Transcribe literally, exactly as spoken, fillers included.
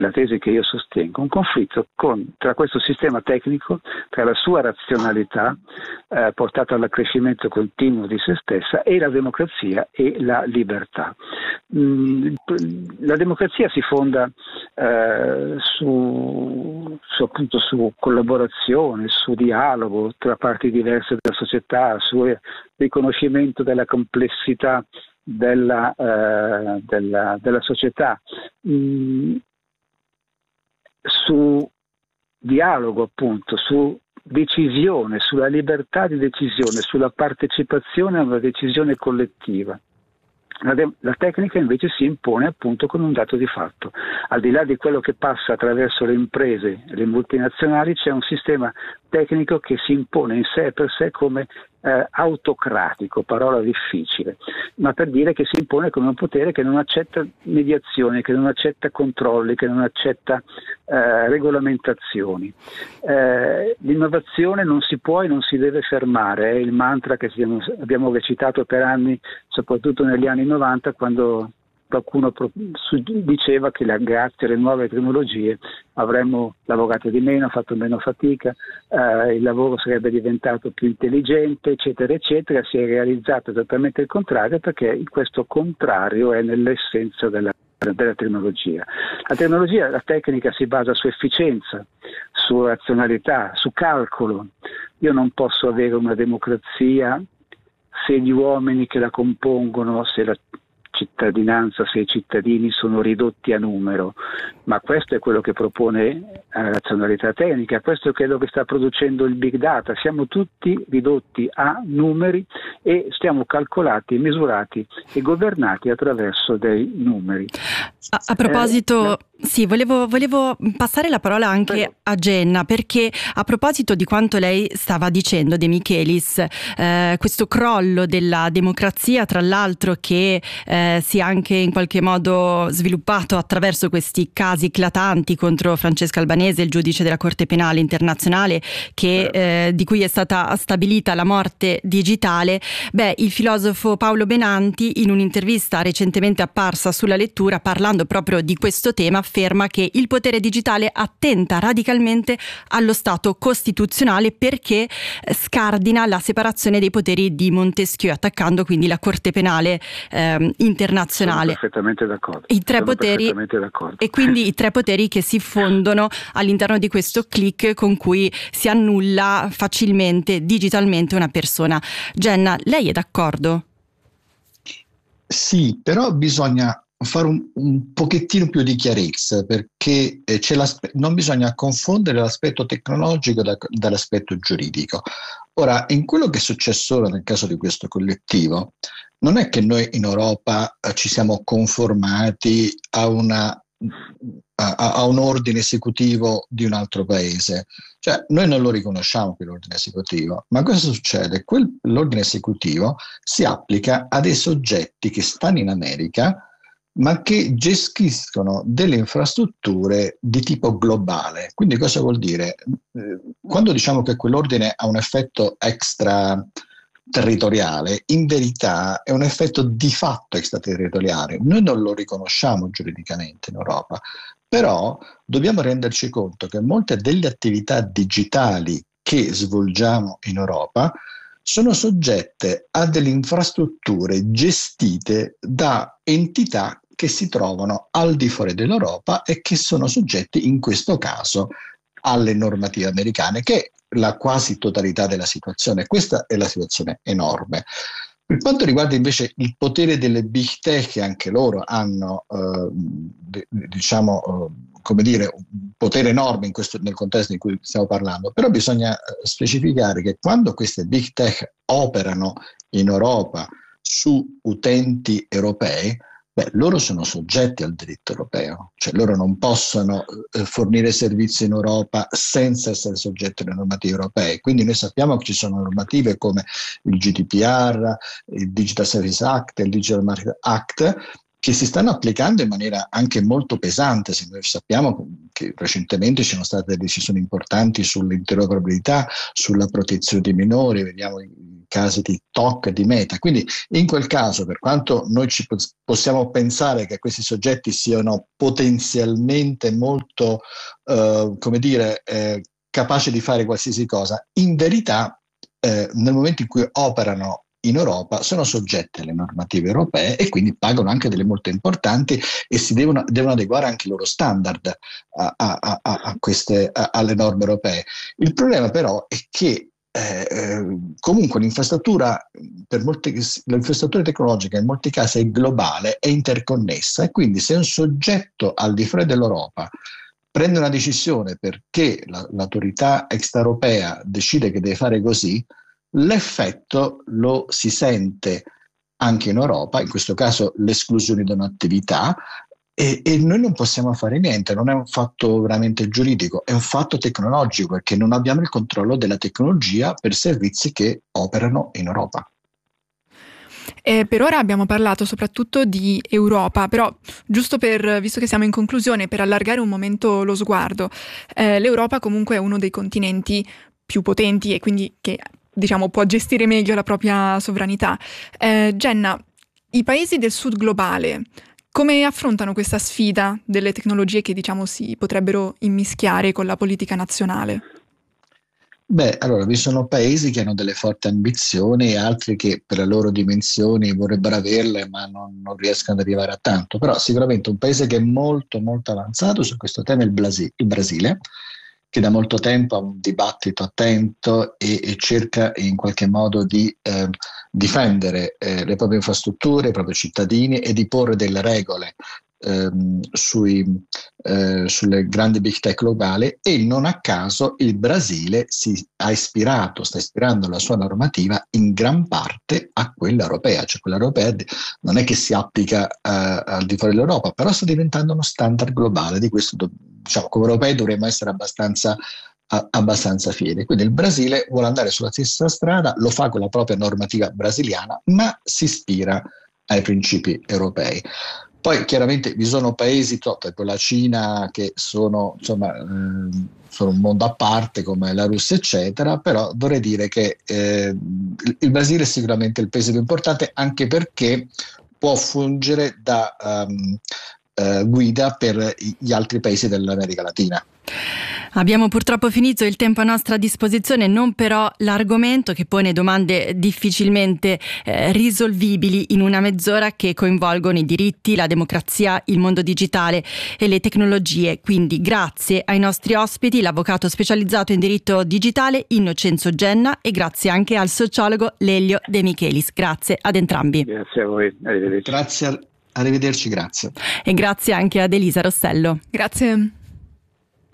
la tesi che io sostengo, un conflitto con, tra questo sistema tecnico, tra la sua razionalità eh, portata all'accrescimento continuo di se stessa, e la democrazia e la libertà. Mm, la democrazia si fonda eh, su, su, appunto, su collaborazione, su dialogo tra parti diverse della società, su riconoscimento della complessità della, eh, della, della società. Mm, su dialogo, appunto, su decisione, sulla libertà di decisione, sulla partecipazione a una decisione collettiva. La, de- la tecnica invece si impone appunto con un dato di fatto. Al di là di quello che passa attraverso le imprese, le multinazionali, c'è un sistema tecnico che si impone in sé e per sé come eh, autocratico, parola difficile, ma per dire che si impone come un potere che non accetta mediazioni, che non accetta controlli, che non accetta eh, regolamentazioni. Eh, l'innovazione non si può e non si deve fermare, è il mantra che siamo, abbiamo recitato per anni, soprattutto negli anni novanta, quando qualcuno diceva che grazie alle nuove tecnologie avremmo lavorato di meno, fatto meno fatica, eh, il lavoro sarebbe diventato più intelligente, eccetera, eccetera. Si è realizzato esattamente il contrario, perché questo contrario è nell'essenza della, della tecnologia. La tecnologia, la tecnica si basa su efficienza, su razionalità, su calcolo. Io non posso avere una democrazia se gli uomini che la compongono, se la cittadinanza, se i cittadini sono ridotti a numero, ma questo è quello che propone la razionalità tecnica, questo è quello che sta producendo il big data. Siamo tutti ridotti a numeri e stiamo calcolati, misurati e governati attraverso dei numeri. A, a proposito, eh, sì, volevo, volevo passare la parola anche Prego. a Jenna, perché a proposito di quanto lei stava dicendo, De Michelis, eh, questo crollo della democrazia, tra l'altro, che eh, si è anche in qualche modo sviluppato attraverso questi casi eclatanti contro Francesca Albanese, il giudice della Corte Penale Internazionale, che, eh, di cui è stata stabilita la morte digitale. Beh, il filosofo Paolo Benanti, in un'intervista recentemente apparsa sulla Lettura, parlando proprio di questo tema, afferma che il potere digitale attenta radicalmente allo Stato costituzionale perché scardina la separazione dei poteri di Montesquieu, attaccando quindi la Corte Penale eh, internazionale. Sono perfettamente d'accordo. I tre Sono poteri, perfettamente d'accordo. E quindi i tre poteri che si fondono all'interno di questo click con cui si annulla facilmente, digitalmente, una persona. Jenna, lei è d'accordo? Sì, però bisogna fare un, un pochettino più di chiarezza, perché eh, c'è non bisogna confondere l'aspetto tecnologico da, dall'aspetto giuridico. Ora, in quello che è successo ora nel caso di questo collettivo, non è che noi in Europa eh, ci siamo conformati a, una, a, a un ordine esecutivo di un altro paese. Cioè, noi non lo riconosciamo quell'ordine esecutivo, ma cosa succede? Quel, l'ordine esecutivo si applica a dei soggetti che stanno in America, ma che gestiscono delle infrastrutture di tipo globale. Quindi cosa vuol dire? Quando diciamo che quell'ordine ha un effetto extraterritoriale, in verità è un effetto di fatto extraterritoriale. Noi non lo riconosciamo giuridicamente in Europa, però dobbiamo renderci conto che molte delle attività digitali che svolgiamo in Europa sono soggette a delle infrastrutture gestite da entità che si trovano al di fuori dell'Europa e che sono soggetti in questo caso alle normative americane, che è la quasi totalità della situazione. Questa è la situazione enorme. Per quanto riguarda invece il potere delle big tech, che anche loro hanno eh, diciamo eh, come dire, un potere enorme in questo, nel contesto in cui stiamo parlando, però bisogna specificare che quando queste big tech operano in Europa su utenti europei, beh, loro sono soggetti al diritto europeo, cioè loro non possono eh, fornire servizi in Europa senza essere soggetti alle normative europee. Quindi noi sappiamo che ci sono normative come il G D P R, il Digital Service Act, il Digital Market Act, che si stanno applicando in maniera anche molto pesante. Se noi sappiamo che recentemente ci sono state decisioni importanti sull'interoperabilità, sulla protezione dei minori, vediamo i casi di TikTok, di Meta. Quindi in quel caso, per quanto noi ci possiamo pensare che questi soggetti siano potenzialmente molto, eh, come dire, eh, capaci di fare qualsiasi cosa, in verità eh, nel momento in cui operano in Europa sono soggetti alle normative europee e quindi pagano anche delle multe importanti e si devono, devono adeguare anche i loro standard a, a, a, a queste, a, alle norme europee. Il problema però è che eh, comunque l'infrastruttura, per molti, l'infrastruttura tecnologica in molti casi è globale, è interconnessa, e quindi se un soggetto al di fuori dell'Europa prende una decisione perché la, l'autorità extraeuropea decide che deve fare così, l'effetto lo si sente anche in Europa, in questo caso l'esclusione di un'attività, e, e noi non possiamo fare niente. Non è un fatto veramente giuridico, è un fatto tecnologico, perché non abbiamo il controllo della tecnologia per servizi che operano in Europa. Eh, per ora abbiamo parlato soprattutto di Europa, però giusto per, visto che siamo in conclusione, per allargare un momento lo sguardo, eh, l'Europa comunque è uno dei continenti più potenti e quindi che diciamo può gestire meglio la propria sovranità. Eh, Jenna, i paesi del sud globale come affrontano questa sfida delle tecnologie che diciamo si potrebbero immischiare con la politica nazionale? Beh, allora vi sono paesi che hanno delle forti ambizioni e altri che per le loro dimensioni vorrebbero averle ma non, non riescono ad arrivare a tanto, però sicuramente un paese che è molto molto avanzato su questo tema è il, Blasi- il Brasile, che da molto tempo ha un dibattito attento e, e cerca in qualche modo di eh, difendere eh, le proprie infrastrutture, i propri cittadini e di porre delle regole ehm, sui, eh, sulle grandi big tech globali, e non a caso il Brasile si ha ispirato, sta ispirando la sua normativa in gran parte a quella europea, cioè quella europea non è che si applica eh, al di fuori dell'Europa, però sta diventando uno standard globale. Di questo do, diciamo, come europei dovremmo essere abbastanza, a, abbastanza fieri. Quindi il Brasile vuole andare sulla stessa strada, lo fa con la propria normativa brasiliana, ma si ispira ai principi europei. Poi chiaramente vi sono paesi, tipo la Cina, che sono, insomma, eh, sono un mondo a parte, come la Russia eccetera, però vorrei dire che eh, il, il Brasile è sicuramente il paese più importante, anche perché può fungere da um, eh, guida per gli altri paesi dell'America Latina. Abbiamo purtroppo finito il tempo a nostra disposizione, non però l'argomento, che pone domande difficilmente eh, risolvibili in una mezz'ora, che coinvolgono i diritti, la democrazia, il mondo digitale e le tecnologie. Quindi grazie ai nostri ospiti, l'avvocato specializzato in diritto digitale Innocenzo Genna, e grazie anche al sociologo Lelio De Michelis. Grazie ad entrambi. Grazie a voi, arrivederci. Grazie, arrivederci, grazie. E grazie anche ad Elisa Rossello. Grazie.